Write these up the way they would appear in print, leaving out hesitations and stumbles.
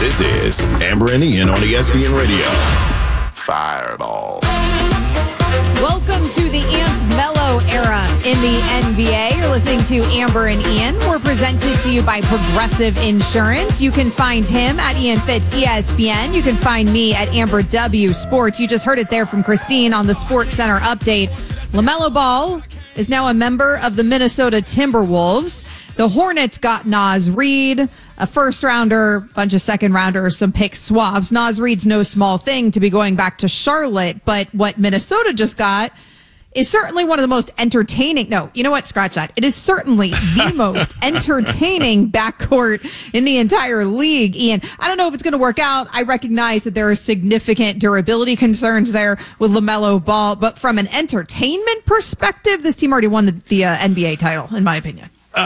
This is Amber and Ian on ESPN Radio. Fireball. Welcome to the Ant Mello era in the NBA. You're listening to Amber and Ian. We're presented to you by Progressive Insurance. You can find him at Ian Fitz ESPN. You can find me at Amber W Sports. You just heard it there from Christine on the Sports Center update. LaMelo Ball is now a member of the Minnesota Timberwolves. The Hornets got Naz Reid, a first-rounder, bunch of second-rounders, some pick swaps. Naz Reid's no small thing to be going back to Charlotte, but what Minnesota just got is certainly one of the most entertaining. No, you know what? Scratch that. It is certainly the most entertaining backcourt in the entire league, Ian. I don't know if it's going to work out. I recognize that there are significant durability concerns there with LaMelo Ball, but from an entertainment perspective, this team already won the NBA title, in my opinion.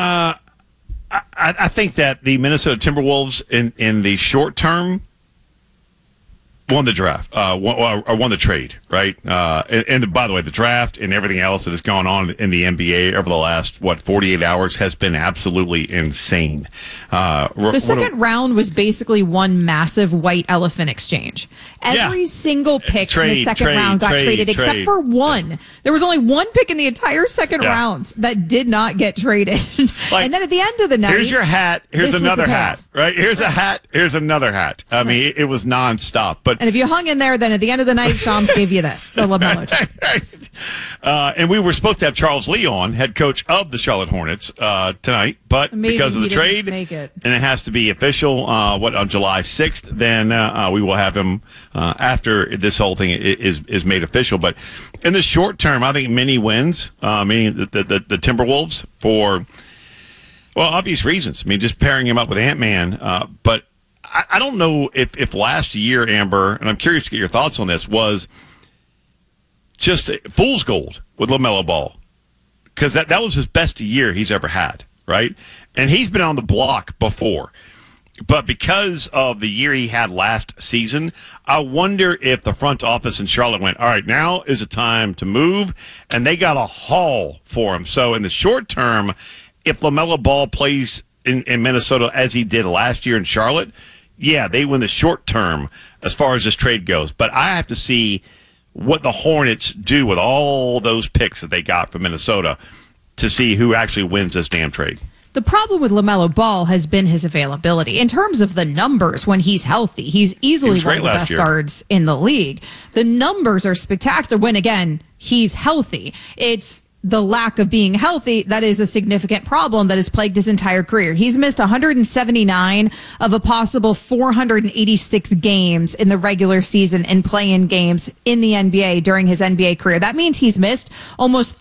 I think that the Minnesota Timberwolves in the short term won the draft, won the trade, right? And by the way, the draft and everything else that has gone on in the NBA over the last, 48 hours has been absolutely insane. The second round was basically one massive white elephant exchange. Every single pick in the second round got traded except for one. There was only one pick in the entire second round that did not get traded. And then at the end of the night, here's your hat. Here's another hat, right? Here's a hat. Here's another hat. I mean, it was nonstop. But and if you hung in there, then at the end of the night, Shams gave you this, the LaMelo trade. And we were supposed to have Charles Lee on, head coach of the Charlotte Hornets, tonight. But because of the trade, and it has to be official, on July 6th, then we will have him after this whole thing is made official. But in the short term, I think many wins, meaning the Timberwolves, for, obvious reasons. I mean, just pairing him up with Ant-Man. But I don't know if last year, Amber, and I'm curious to get your thoughts on this, was just fool's gold with LaMelo Ball. Because that was his best year he's ever had, right? And he's been on the block before. But because of the year he had last season, I wonder if the front office in Charlotte went, all right, now is the time to move, and they got a haul for him. So in the short term, if LaMelo Ball plays in Minnesota as he did last year in Charlotte, yeah, they win the short term as far as this trade goes. But I have to see what the Hornets do with all those picks that they got from Minnesota to see who actually wins this damn trade. The problem with LaMelo Ball has been his availability. In terms of the numbers, when he's healthy, he's easily one of the best guards in the league. The numbers are spectacular when, again, he's healthy. It's the lack of being healthy that is a significant problem that has plagued his entire career. He's missed 179 of a possible 486 games in the regular season and play-in games in the NBA during his NBA career. That means he's missed almost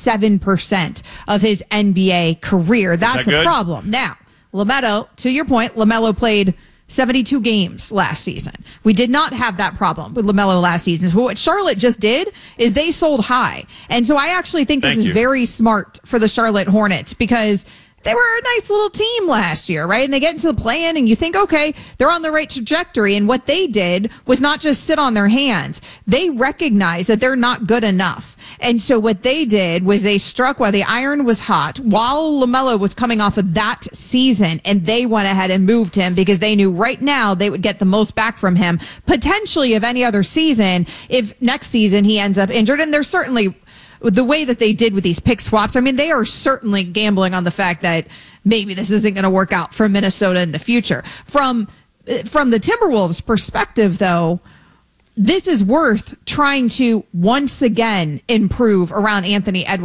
37% of his NBA career. That's a problem. Now, LaMelo, to your point, LaMelo played 72 games last season. We did not have that problem with LaMelo last season. So what Charlotte just did is they sold high. And so I actually think this is very smart for the Charlotte Hornets because they were a nice little team last year, right? And they get into the play-in and you think, okay, they're on the right trajectory. And what they did was not just sit on their hands. They recognized that they're not good enough. And so what they did was they struck while the iron was hot, while LaMelo was coming off of that season, and they went ahead and moved him because they knew right now they would get the most back from him, potentially of any other season, if next season he ends up injured. And there's certainly the way that they did with these pick swaps, I mean, they are certainly gambling on the fact that maybe this isn't going to work out for Minnesota in the future. From the Timberwolves' perspective, though, this is worth trying to once again improve around Anthony Edwards.